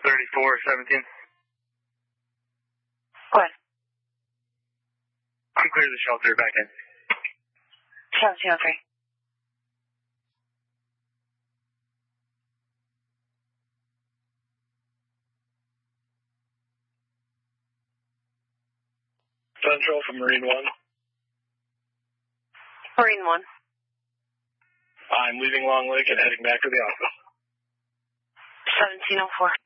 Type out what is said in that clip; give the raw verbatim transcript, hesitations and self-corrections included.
thirty-four seventeen. Go ahead. I'm clear of the shelter, back in. seventeen oh three. Central from Marine one. Marine one. I'm leaving Long Lake and heading back to the office. seventeen oh four.